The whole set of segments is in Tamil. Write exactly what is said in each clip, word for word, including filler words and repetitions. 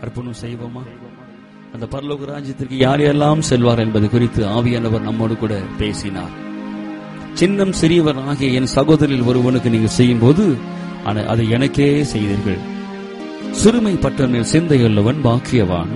அர்ப்பணம் செய்வோமா? அந்த பரலோக ராஜ்யத்திற்கு யார் யாரெல்லாம் செல்வார் என்பது குறித்து ஆவியானவர் நம்மோடு கூட பேசினார். சின்னம் சிறியவர் ஆகிய என் சகோதரில் ஒருவனுக்கு நீங்கள் செய்யும் போது அதை எனக்கே செய்தீர்கள். சிறுமைப்பட்டவனில் சிந்தையுள்ளவன் பாக்கியவான்.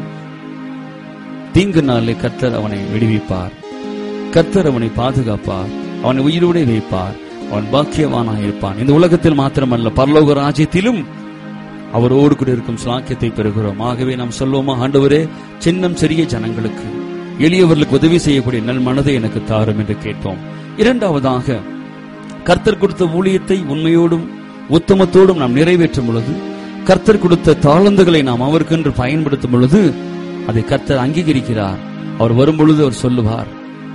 தீங்கு நாளில் கர்த்தர் அவனை விடுவிப்பார். கர்த்தர் அவனை பாதுகாப்பார். அவனை உயிரோடு வைப்பார். அவன் பாக்கியவானாயிருப்பான். இந்த உலகத்தில் மாத்திரமல்ல, பரலோக ராஜ்யத்திலும் அவரோடு கூட இருக்கும் சாக்கியத்தை பெறுகிறோம். ஆகவே நாம் சொல்வோமா, ஆண்டவரே, சின்னம் சிறிய ஜனங்களுக்கு, எளியவர்களுக்கு உதவி செய்யக்கூடிய நல் மனதை எனக்கு தாரும் என்று கேட்போம். இரண்டாவதாக, கர்த்தர் கொடுத்த ஊழியத்தை உண்மையோடும் உத்தமத்தோடும் நாம் நிறைவேற்றும் பொழுது, கர்த்தர் கொடுத்த தாளந்துகளை நாம் அவருக்கென்று பயன்படுத்தும் பொழுது அதை கர்த்தர் அங்கீகரிக்கிறார். அவர் வரும்பொழுது அவர் சொல்லுவார்,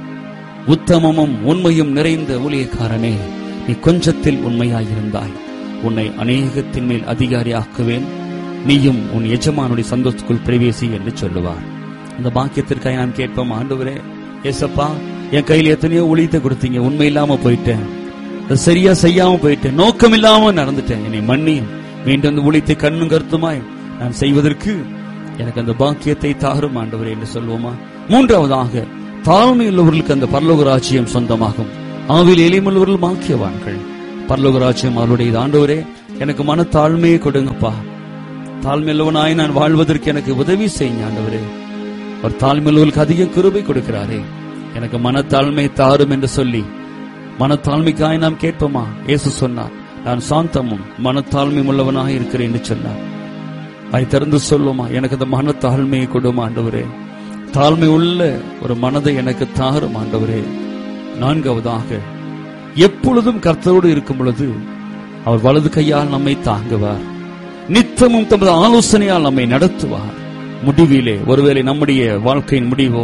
உத்தமமும் உண்மையும் நிறைந்த ஊழியக்காரனே, நீ கொஞ்சத்தில் உண்மையாயிருந்தாய், உன்னை அநேகத்தின் மேல் அதிகாரியாக்குவேன், நீயும் உன் எஜமானுடைய சந்தோஷத்துக்குள் பிரவேசி என்று சொல்லுவார். அந்த பாக்கியத்திற்காக நான் கேட்போம், ஆண்டவரே, ஏசப்பா, என் கையில் எத்தனையோ ஊழியத்தை கொடுத்தீங்க, உண்மை இல்லாம போயிட்டேன், சரியா செய்யாம போயிட்டேன், நோக்கம் இல்லாம நடந்துட்டேன், என்னை மன்னியும், மீண்டும் அந்த ஊழியத்தை கண்ணும் கருத்துமாய் நான் செய்வதற்கு எனக்கு அந்த பாக்கியத்தை தாரும் ஆண்டவரே என்று சொல்வோமா? மூன்றாவதாக, தாழ்மையுள்ளவர்களுக்கு அந்த பரலோக ராஜ்யம் சொந்தமாகும். ஆவில் எளிமையுள்ளவர்கள் பாக்கியவான்கள். பரலோக ராஜ்யம் அவருடைய. ஆண்டவரே, எனக்கு மன தாழ்மையை கொடுங்கப்பா, தாழ்மையுள்ளவனாய் நான் வாழ்வதற்கு எனக்கு உதவி செய்யுங்க ஆண்டவரே. அவர் தாழ்மையுள்ளவர்களுக்கு அதிக கிருபை கொடுக்கிறாரே, எனக்கு மனத்தாழ்மை தாரும் என்று சொல்லி மனத்தாழ்மைக்காய் நாம் கேட்போமா? இயேசு சொன்னார், நான் சாந்தமும் மனத்தாழ்மையும் உள்ளவனாக இருக்கிறேன் என்று சொன்னார். அதை திறந்து சொல்லுமா, எனக்கு அந்த மனத்தாழ்மையை கொடுமா ஆண்டவரே, தாழ்மை உள்ள ஒரு மனதை எனக்கு தாரும் ஆண்டவரே. நான்காவதாக, எப்பொழுதும் கர்த்தரோடு இருக்கும் பொழுது அவர் வலது கையால் நம்மை தாங்குவார், நித்தமும் தமது ஆலோசனையால் நம்மை நடத்துவார். முடிவிலே ஒருவேளை நம்முடைய வாழ்க்கையின் முடிவோ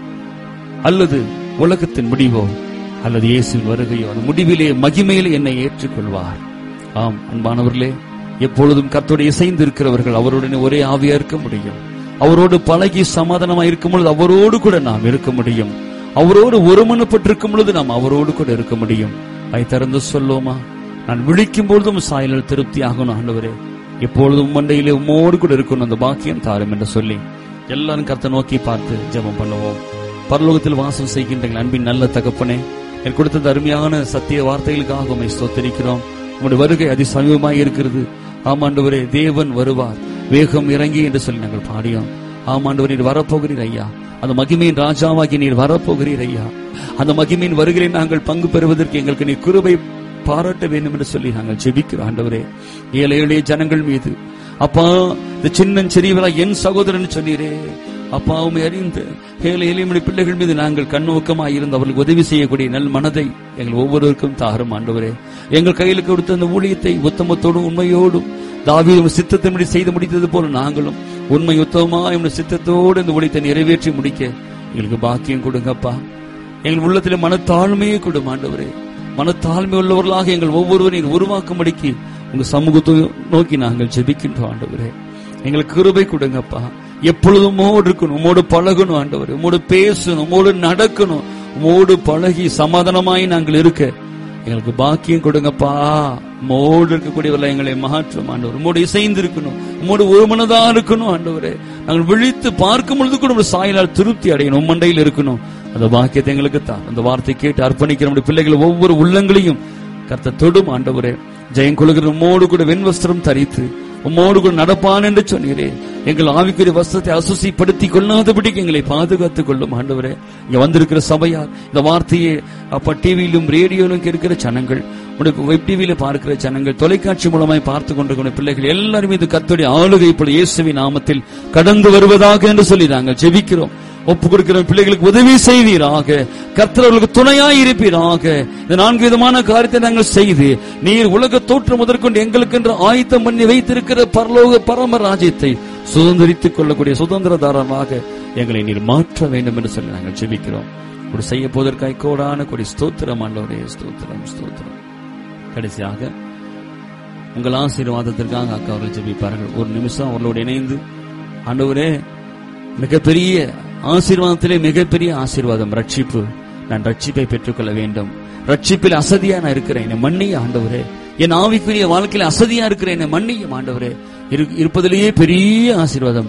அல்லது உலகத்தின் முடிவோ அல்லது இயேசுவின் வருகையோ, அந்த முடிவிலே மகிமையிலே என்னை ஏற்றுக்கொள்வார். ஆம் அன்பானவர்களே, எப்பொழுதும் கர்த்தரோடு இசைந்து இருக்கிறவர்கள் அவருடன் ஒரே ஆவியா இருக்க முடியும். அவரோடு பழகி சமாதானமாக இருக்கும் பொழுது அவரோடு கூட நாம் இருக்க முடியும். அவரோடு ஒருமனப்பட்டிருக்கும் பொழுது நாம் அவரோடு கூட இருக்க முடியும். அதை திறந்து சொல்லுவோமா? நான் விழிக்கும் பொழுதும் சாயலில் திருப்தி ஆகணும் ஆண்டவரே, எப்பொழுதும் மண்டையிலே உம்மோடு கூட இருக்கணும், அந்த பாக்கியம் தாரும் என்று சொல்லி எல்லாரும் கர்த்தரை நோக்கி பார்த்து ஜெபம் பண்ணுவோம். பரலோகத்தில் வாசம் செய்கின்ற அன்பின் நல்ல தகப்பனே, எனக்கு கொடுத்த அருமையான சத்திய வார்த்தைகளுக்காக உம்மை ஸ்தோத்திரிக்கிறோம். உம்முடைய வருகை அதிசமீபமாய் இருக்கிறது. ஆமாண்டவரே, தேவன் வருவார், வேகம் இறங்கி என்று சொல்லி நாங்கள் பாடியோம். ஆமாண்டவர், நீர் வரப்போகிறீர் ஐயா, அந்த மகிமையின் ராஜாவாகி நீர் வரப்போகிறீர் ஐயா. அந்த மகிமையின் வருகிறே நாங்கள் பங்கு பெறுவதற்கு எங்களுக்கு நீர் கிருபை பாராட்ட வேண்டும் என்று சொல்லி நாங்கள் ஜெபிக்கிறோம் ஆண்டவரே. ஏழை எளிய ஜனங்கள் மீது அப்பா, இந்த சின்ன சிறியவரா என் சகோதரன் சொன்னீரே அப்பா, உம்மை அறிந்து ஏழை எளிய பிள்ளைகள் மீது நாங்கள் கண்ணோக்கமாக இருந்து அவர்களுக்கு உதவி செய்யக்கூடிய நல் மனதை எங்கள் ஒவ்வொருவருக்கும் தாரும் ஆண்டவரே. எங்கள் கையில் கொடுத்த அந்த ஊழியத்தை உத்தமத்தோடும் உண்மையோடும் தாவீது சித்தத்தின்படி செய்து முடித்தது போல நாங்களும் உண்மை உத்தமமாய் உடைய சித்தத்தோடு இந்த ஊழியத்தை நிறைவேற்றி முடிக்க எங்களுக்கு பாக்கியம் கொடுங்கப்பா. எங்கள் உள்ளத்திலே மனத்தாழ்மையை கொடும் ஆண்டவரே. மனத்தாழ்மை உள்ளவர்களாக எங்கள் ஒவ்வொருவரையும் உருவாக்கும்படிக்கு உங்க சமூகத்தை நோக்கி நாங்கள் ஜெபிக்கின்றோம் ஆண்டவரே. எங்களுக்கு கிருபை கொடுங்கப்பா. எப்பொழுதும் உம்மோடு இருக்கணும், உம்மோடு பழகணும் ஆண்டவரே, உம்மோடு பேசணும், உம்மோடு நடக்கணும், உம்மோடு பழகி சமாதானமாய் நாங்கள் இருக்க எங்களுக்கு பாக்கியம் கொடுங்கப்பா. உம்மோடு இருக்கக்கூடியவர்கள் எங்களை மாற்றும் ஆண்டவர். உம்மோடு இசைந்து இருக்கணும், உம்மோடு ஒரு மனதா இருக்கணும் ஆண்டவரே. நாங்கள் விழித்து பார்க்கும் பொழுது கூட ஒரு சாயலால் திருப்தி அடையணும், உம்மண்டையில் இருக்கணும். அந்த பாக்கியத்தை எங்களுக்கு தான். அந்த வார்த்தை கேட்டு அர்ப்பணிக்கிற நம்முடைய பிள்ளைகள் ஒவ்வொரு உள்ளங்களையும் கர்த்தர் தொடும் ஆண்டவரே. ஜெயம் கொள்கிற உம்மோடு கூட வெண்வஸ்திரம் தரித்து உம்மோடு கூட நடப்பான் என்று சொன்னீரே. எங்கள் ஆவிக்குரிய வஸ்திரத்தை அசுசிப்படுத்தி கொள்ளாதபடிக்கு எங்களை பாதுகாத்துக் கொள்ளும் ஆண்டவரே. இங்க வந்திருக்கிற சபையார் இந்த வார்த்தையை அப்ப டிவியிலும் ரேடியோலும் கேட்கிற ஜனங்கள், வெப் டிவியில பார்க்கிற ஜனங்கள், தொலைக்காட்சி மூலமாய் பார்த்து கொண்டிருக்கிற பிள்ளைகள் எல்லாருமே இந்த கர்த்தருடைய ஆளுகை இப்பொழுது இயேசுவின் நாமத்தில் கடந்து வருவதாக என்று சொல்லி நாங்கள் ஜெபிக்கிறோம். ஒப்பு கொடுக்கிற பிள்ளைகளுக்கு உதவி செய்வீராக, கர்த்தர் அவர்களுக்கு துணையாய் இருப்பீராக. இந்த நான்கு விதமான காரியத்தை நாங்கள் செய்து நீர் உலக தோற்றம் முதற்கொண்டு எங்களுக்கு என்று ஆயத்தம் பண்ணி வைத்திருக்கிற பரலோக பரம ராஜ்யத்தை சுதந்திரித்துக் கொள்ளக்கூடிய சுதந்திரதாரமாக எங்களை நீர் மாற்ற வேண்டும் என்று சொல்லி நாங்கள் ஜெபிக்கிறோம். ஒரு செய்ய போவதற்காய் கோடான கொடி ஸ்தோத்திரம் ஆண்டவரே, ஸ்தோத்திரம் ஸ்தோத்திரம். கடைசியாக உங்கள் ஆசீர்வாதத்திற்காக அக்கா அவர்கள் ஜெபிப்பார்கள். ஒரு நிமிஷம் அவர்களோடு இணைந்து, ஆண்டவரே, மிகப்பெரிய ஆசீர்வாதத்திலே மிகப்பெரிய ஆசீர்வாதம் ரட்சிப்பு. நான் ரட்சிப்பை பெற்றுக்கொள்ள வேண்டும். ரட்சிப்பில் அசதியா நான் இருக்கிறேன், என்னை மன்னிய ஆண்டவரே. என் ஆவிக்குரிய வாழ்க்கையில் அசதியா இருக்கிறேன், என்னை மன்னியும் ஆண்டவரே. இருப்பதிலேயே பெரிய ஆசீர்வாதம்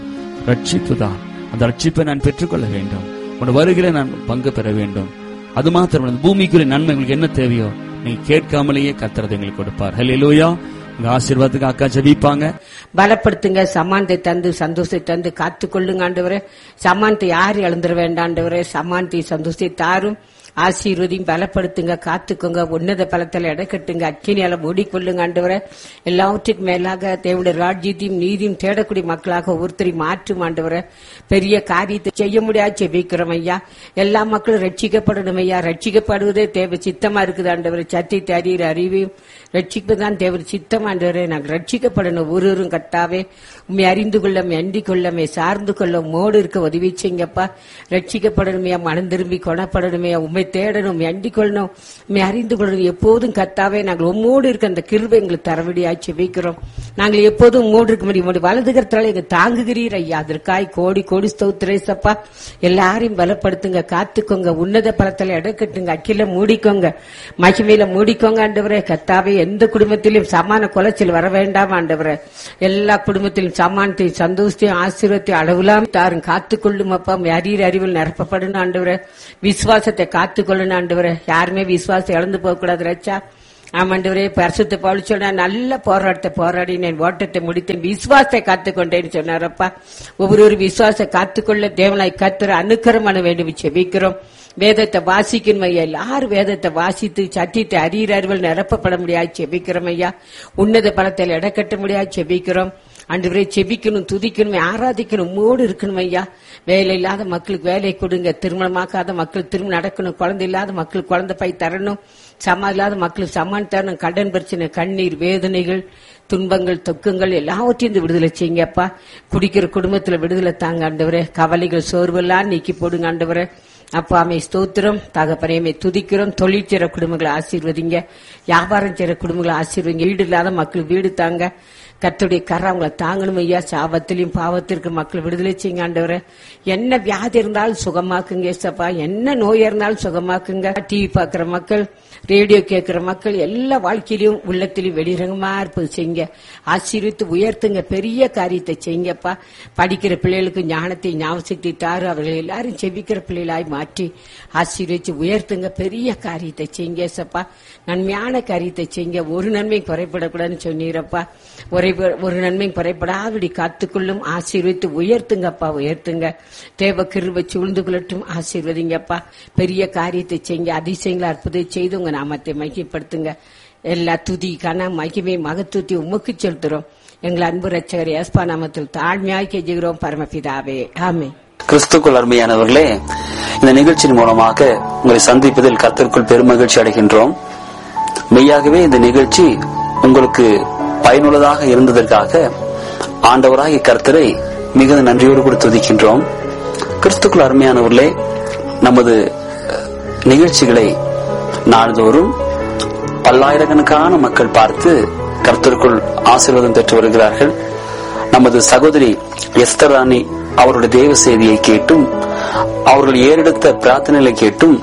ரட்சிப்பு தான். அந்த ரட்சிப்பை நான் பெற்றுக்கொள்ள வேண்டும். உன் வருகிற நான் பங்கு பெற வேண்டும். அது மாத்திரம் பூமிக்குரிய நன்மை உங்களுக்கு என்ன தேவையோ நீங்க கேட்காமலேயே கர்த்தர் எங்களுக்கு கொடுப்பார். ஹல்லேலூயா. உங்க ஆசீர்வாதத்துக்கு அக்கா ஜெபிப்பாங்க. பலப்படுத்துங்க, சமானத்தை தந்து சந்தோஷத்தை தந்து காத்து கொள்ளுங்க ஆண்டவரே. சமானத்தை யாரு இழந்துட வேண்டாண்டவரே. சமானத்தை சந்தோஷத்தை தாரும், ஆசீர்வதியும் பலப்படுத்துங்க, காத்துக்கோங்க. உன்னத பலத்தில் இடக்கட்டுங்க, அக்கினியால மூடிக்கொள்ளுங்க ஆண்டவரே. எல்லாவற்றுக்கும் மேலாக தேவனுடைய ராஜ்யத்தையும் நீதியும் தேடக்கூடிய மக்களாக ஒருத்தரை மாற்றும் ஆண்டவரே. பெரிய காரியத்தை செய்ய முடியாது ஜெபிக்கிறோம் ஐயா. எல்லா மக்களும் ரட்சிக்கப்படணும் ஐயா. ரட்சிக்கப்படுவதே தேவை சித்தமா இருக்குது ஆண்டவரே. சத்தியத்தை அறிகிற அறிவையும் ரட்சிப்புதான் தேவ சித்தம் ஆண்டவரே. நாங்கள் ரட்சிக்கப்படணும். ஒருவரும் கர்த்தாவே உண்மை அறிந்து கொள்ள, அண்டிக் கொள்ள, சார்ந்து கொள்ள மோடு இருக்க உதவி செய்யுங்கப்பா. ரட்சிக்கப்படணுமையா, மனம் திரும்பி கொணப்படணுமையா, உண்மை தேடணும், அண்டிக் கொள்ளணும், உண்மை அறிந்து கொள்ளணும். எப்போதும் கர்த்தாவே நாங்கள் உம்மோடு இருக்க அந்த கிருபை எங்களுக்கு தரவடியாச்சு வைக்கிறோம். நாங்கள் எப்போதும் உம்மோடு இருக்க முடியும். வலதுகரத்தால எங்க தாங்குகிறீர் ஐயா. அதற்காய் கோடி கோடி ஸ்தோத்திரேசப்பா. எல்லாரையும் பலப்படுத்துங்க, காத்துக்கோங்க. உன்னத பலத்தில் இடக்கட்டுங்க, அக்கில மூடிக்கோங்க, மகிமையில மூடிக்கோங்க ஆண்டவரே. கர்த்தாவே எந்த குடும்பத்திலும் சமான குலைச்சல் வர வேண்டாம் ஆண்டவரே. எல்லா குடும்பத்திலும் சமானத்தை சந்தோஷத்தையும் ஆசீர்வாதத்தையும் அளவுலாம் தாரும். காத்துக்கொள்ளும் அப்பா. அறிகிற அறிவில் நிரப்பப்படணும் ஆண்டவரே. விசுவாசத்தை காத்துக்கொள்ளணும் ஆண்டவரே. யாருமே விசுவாசத்தை இழந்து போக கூடாது ரச்சா. ஆமாண்டவரே, பரிசுத்த பவுல் சொன்னா நல்ல போராட்டத்தை போராடினேன், ஓட்டத்தை முடித்தேன், விசுவாசத்தை காத்துக்கொண்டேன்னு சொன்னாரப்பா. ஒவ்வொரு விசுவாசத்தை காத்துக்கொள்ள தேவனாய் கர்த்தர் அனுக்கிரகம் பண்ண வேண்டும் செபிக்கிறோம். வேதத்தை வாசிக்கணும் ஐயா. எல்லாரும் வேதத்தை வாசித்து சத்தியத்தை அறிகிற அறிவில் நிரப்பப்பட முடியாது செபிக்கிறோம் ஐயா. உன்னத பலத்தில் இடக்கட்ட முடியாது செபிக்கிறோம் ஆண்டவரே. செபிக்கணும், துதிக்கணும், ஆராதிக்கணும், மூடு இருக்கணும் ஐயா. வேலை இல்லாத மக்களுக்கு வேலை கொடுங்க. திருமணமாக்காத மக்களுக்கு திருமணம் நடக்கணும். குழந்தை இல்லாத மக்களுக்கு குழந்தை பை தரணும். சமா இல்லாத மக்களுக்கு சமான் தரணும். கடன் பிரச்சனை, கண்ணீர், வேதனைகள், துன்பங்கள், தொக்கங்கள் எல்லாவற்றையும் விடுதலை செய்யுங்கப்பா. குடிக்கிற குடும்பத்துல விடுதலை தாங்க ஆண்டவரே. கவலைகள், சோர்வெல்லாம் நீக்கி போடுங்க ஆண்டவரே. அப்பா அமை ஸ்தோத்திரம், தகப்பனையுமே துதிக்கிறோம். தொழில் செய்ற குடும்பங்களை ஆசீர்வதிங்க, வியாபாரம் செய்ற குடும்பங்களை ஆசீர்வதிங்க. வீடு இல்லாத மக்கள் வீடு தாங்க. கர்த்தருடைய கரை அவங்களை தாங்கணும் ஐயா. சாபத்திலையும் பாவத்திற்கு மக்கள் விடுதலை செய்யுங்க ஆண்டவரே. என்ன வியாதி இருந்தாலும் சுகமாக்குங்க ஏசப்பா. என்ன நோய் இருந்தாலும் சுகமாக்குங்க. டிவி பாக்குற மக்கள், ரேடியோ கேட்கிற மக்கள் எல்லா வாழ்க்கையிலும் உள்ளத்திலும் வெளிரங்கமா இருப்பது செய்யுங்க. ஆசீர்வித்து உயர்த்துங்க. பெரிய காரியத்தை செய்யுங்கப்பா. படிக்கிற பிள்ளைகளுக்கு ஞானத்தை ஞாபகத்தை தாரு. அவர்கள் எல்லாரும் செபிக்கிற பிள்ளைகளாய் மாற்றி ஆசீர்வதிச்சு உயர்த்துங்க. பெரிய காரியத்தை செய்யுங்க ஏசப்பா. நன்மையான காரியத்தை செய்யுங்க. ஒரு நன்மை குறைபடக்கூடாதுன்னு சொன்னீரப்பா. ஒரே ஒரு நன்மை குறைபடாதபடி காத்துக்கொள்ளும். ஆசீர்வதித்து உயர்த்துங்கப்பா, உயர்த்துங்க. தேவ கிருபை சூழ்ந்து கொள்ளட்டும். ஆசீர்வதிங்கப்பா. பெரிய காரியத்தை செய்யுங்க. அதிசயங்களை அற்புதம் செய்து உங்க நாமத்தை மகிமைப்படுத்துங்க. எல்லா துதி கன மகிமை மகத்துவத்தை உமக்கு செலுத்துறோம். எங்கள் அன்பு ரட்சகர் ஏஸ்பா நாமத்தில் தாழ்மையாய் கெஞ்சுகிறோம் பரமபிதாவே, ஆமென். கிறிஸ்துக்குள் அருமையானவர்களே, இந்த நிகழ்ச்சியின் மூலமாக உங்களை சந்திப்பதில் கர்த்தருக்குள் பெருமகிழ்ச்சி அடைகின்றோம். மெய்யாகவே இந்த நிகழ்ச்சி உங்களுக்கு பயனுள்ளதாக இருந்ததற்காக ஆண்டவராகிய கர்த்தரை மிகுந்த நன்றியோடு கூட துதிக்கின்றோம். கிறிஸ்துக்குள் அருமையானவர்களே, நமது நிகழ்ச்சிகளை நாள்தோறும் பல்லாயிரக்கணக்கான மக்கள் பார்த்து கர்த்தருக்குள் ஆசீர்வாதம் பெற்று வருகிறார்கள். நமது சகோதரி எஸ்தர் ராணி அவருடைய தேவ செய்தியை கேட்டும் அவர்கள் ஏறெடுத்த பிரார்த்தனைகளை கேட்டும்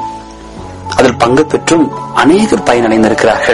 அதில் பங்கு பெற்றும் அநேகர் பயனடைந்திருக்கிறார்கள்.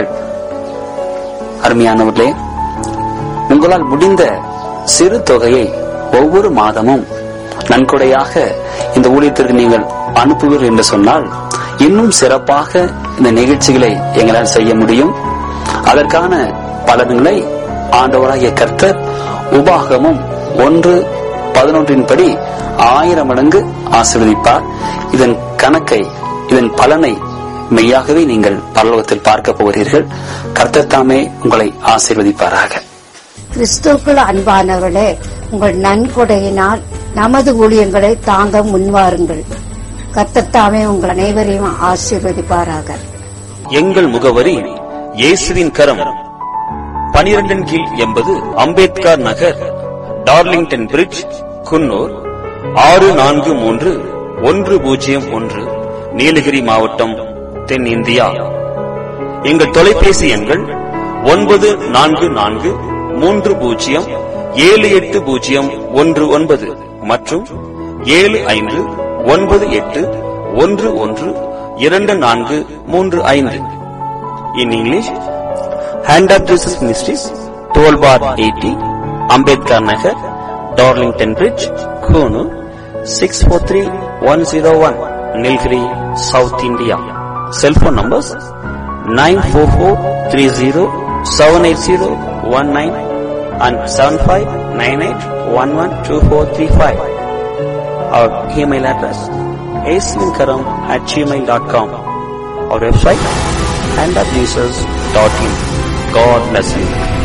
அருமையானவர்களே, உங்களால் முடிந்த சிறு தொகையை ஒவ்வொரு மாதமும் நன்கொடையாக இந்த ஊழியத்திற்கு நீங்கள் அனுப்புவீர்கள் என்று சொன்னால் இன்னும் சிறப்பாக இந்த நிகழ்ச்சிகளை எங்களால் செய்ய முடியும். அதற்கான பலன்களை ஆண்டவராகிய கர்த்தர் உபாகமும் ஒன்று பதினொன்றின் படி ஆயிரம் மடங்கு ஆசீர்வதிப்பார். இதன் கணக்கை, இதன் பலனை மெய்யாகவே நீங்கள் பரலோகத்தில் பார்க்க போகிறீர்கள். கர்த்தர் தாமே உங்களை ஆசீர்வதிப்பாராக. கிறிஸ்துவுக்குள் அன்பானவர்களே, உங்கள் நன்கொடையினால் நமது ஊழியங்களை தாங்க முன்வாருங்கள். கர்த்தர் தாமே உங்கள் அனைவரையும் ஆசீர்வதிப்பாராக. எங்கள் முகவரி இயேசுவின் கரம், பனிரெண்டின் கீழ் எண்பது அம்பேத்கர் நகர், டார்லிங்டன் பிரிட்ஜ், குன்னூர் ஆறு நான்கு மூன்று ஒன்று பூஜ்ஜியம் ஒன்று, நீலகிரி மாவட்டம், தென்னிந்தியா. எங்கள் தொலைபேசி எண்கள் ஒன்பது நான்கு நான்கு மூன்று பூஜ்ஜியம் ஏழு எட்டு பூஜ்ஜியம் ஒன்று ஒன்பது மற்றும் ஏழு ஐந்து ஒன்பது எட்டு ஒன்று ஒன்று இரண்டு நான்கு மூன்று ஐந்து. In English, Hand of Jesus Ministries, twelve bar eighty, Ambedkar Nagar, Darlington bridge, Coonoor six four three one zero one, Nilgiri, south India. Cellphone numbers nine four four three zero seven eight zero one nine and seven five nine eight one one two four three five. Our email address asminkaram at gmail dot com. Our website and at jesus dot in. God bless you.